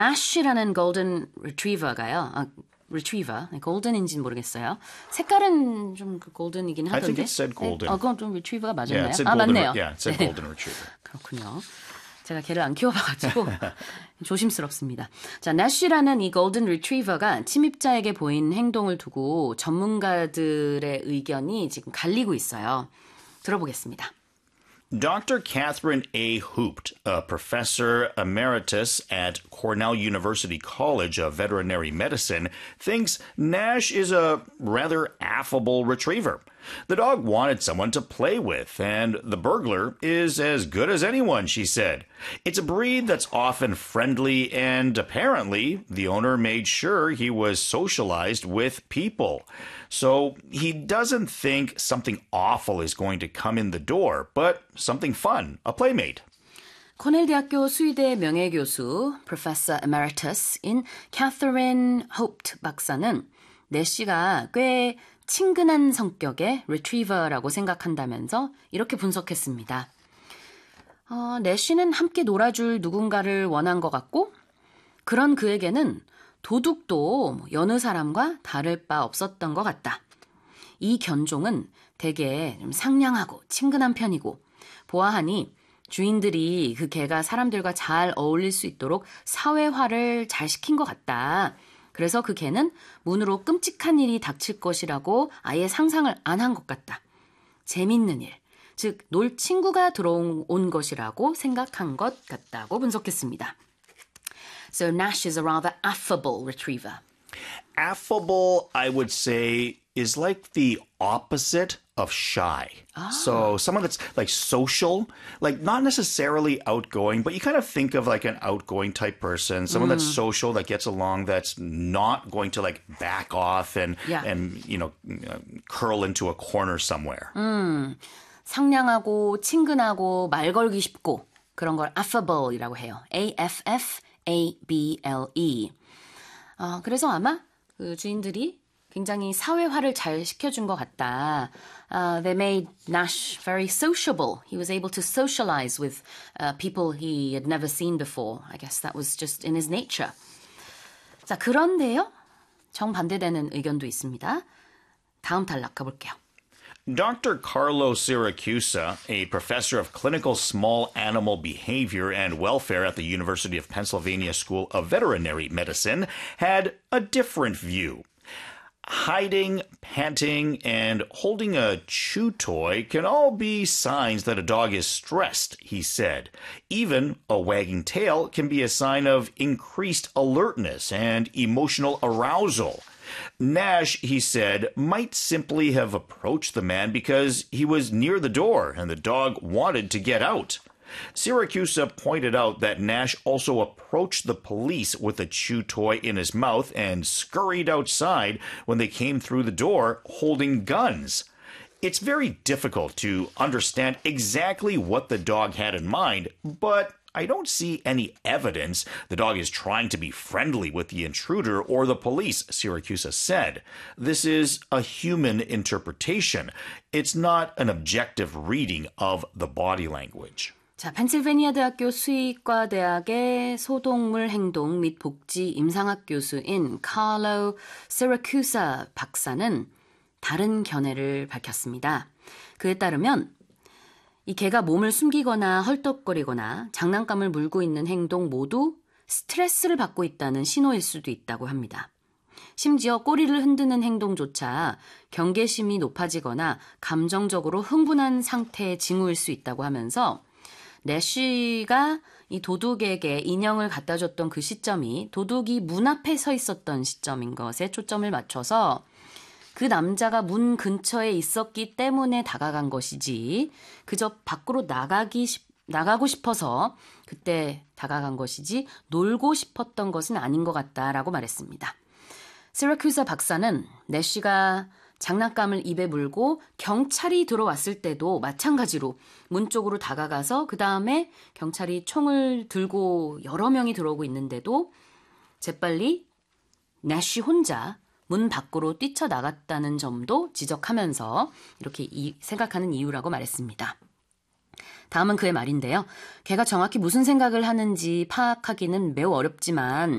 Ash라는 golden retriever가요. retriever, golden인지는 모르겠어요. 색깔은 좀 golden이긴 하던데. I think it said golden. 그건 좀 retriever가 맞았나요? Yeah, it said golden, 맞네요. Yeah, it said golden retriever. 그렇군요. 제가 걔를 안 키워봐가지고 조심스럽습니다. 자, Nash라는 이 golden retriever가 침입자에게 보인 행동을 두고 전문가들의 의견이 지금 갈리고 있어요. 들어보겠습니다. Dr. Catherine A. Hoopt, a professor emeritus at Cornell University College of Veterinary Medicine, thinks Nash is a rather affable retriever. The dog wanted someone to play with, and the burglar is as good as anyone, she said. It's a breed that's often friendly, and apparently the owner made sure he was socialized with people. So he doesn't think something awful is going to come in the door, but something fun, a playmate. 코넬대학교 수의대 명예교수 Professor Emeritus인 Catherine Hoopt 박사는 내시가 꽤 친근한 성격의 retriever라고 생각한다면서 이렇게 분석했습니다. 내시는 함께 놀아줄 누군가를 원한 것 같고 그런 그에게는 도둑도 여느 사람과 다를 바 없었던 것 같다. 이 견종은 되게 좀 상냥하고 친근한 편이고 보아하니 주인들이 그 개가 사람들과 잘 어울릴 수 있도록 사회화를 잘 시킨 것 같다. 그래서 그 개는 문으로 끔찍한 일이 닥칠 것이라고 아예 상상을 안 한 것 같다. 재밌는 일, 즉 놀 친구가 들어온 것이라고 생각한 것 같다고 분석했습니다. So Nash is a rather affable retriever. Affable, I would say, is like the opposite of shy. So someone that's like social, like not necessarily outgoing, but you kind of think of like an outgoing type person, someone that's social, that gets along, that's not going to like back off and you know, curl into a corner somewhere. 상냥하고 친근하고 말 걸기 쉽고 그런 걸 affable이라고 해요. A-F-F-A-B-L-E. 그래서 아마 그 주인들이 굉장히 사회화를 잘 시켜준 것 같다. They made Nash very sociable. He was able to socialize with people he had never seen before. I guess that was just in his nature. 자, 그런데요. 정반대되는 의견도 있습니다. 다음 단락 가볼게요. Dr. Carlo Siracusa, a professor of clinical small animal behavior and welfare at the University of Pennsylvania School of Veterinary Medicine, had a different view. Hiding, panting, and holding a chew toy can all be signs that a dog is stressed, he said. Even a wagging tail can be a sign of increased alertness and emotional arousal. Nash, he said, might simply have approached the man because he was near the door and the dog wanted to get out. Siracusa pointed out that Nash also approached the police with a chew toy in his mouth and scurried outside when they came through the door holding guns. It's very difficult to understand exactly what the dog had in mind, but I don't see any evidence the dog is trying to be friendly with the intruder or the police, Siracusa said. This is a human interpretation. It's not an objective reading of the body language. 자, 펜실베니아 대학교 수의과 대학의 소동물 행동 및 복지 임상학 교수인 칼로 시라쿠사 박사는 다른 견해를 밝혔습니다. 그에 따르면 이 개가 몸을 숨기거나 헐떡거리거나 장난감을 물고 있는 행동 모두 스트레스를 받고 있다는 신호일 수도 있다고 합니다. 심지어 꼬리를 흔드는 행동조차 경계심이 높아지거나 감정적으로 흥분한 상태의 징후일 수 있다고 하면서 내쉬가 이 도둑에게 인형을 갖다 줬던 그 시점이 도둑이 문 앞에 서 있었던 시점인 것에 초점을 맞춰서 그 남자가 문 근처에 있었기 때문에 다가간 것이지 그저 밖으로 나가고 싶어서 그때 다가간 것이지 놀고 싶었던 것은 아닌 것 같다라고 말했습니다. 시라쿠사 박사는 내쉬가 장난감을 입에 물고 경찰이 들어왔을 때도 마찬가지로 문 쪽으로 다가가서 그 다음에 경찰이 총을 들고 여러 명이 들어오고 있는데도 재빨리 내쉬 혼자 문 밖으로 뛰쳐나갔다는 점도 지적하면서 이렇게 생각하는 이유라고 말했습니다. 다음은 그의 말인데요. 걔가 정확히 무슨 생각을 하는지 파악하기는 매우 어렵지만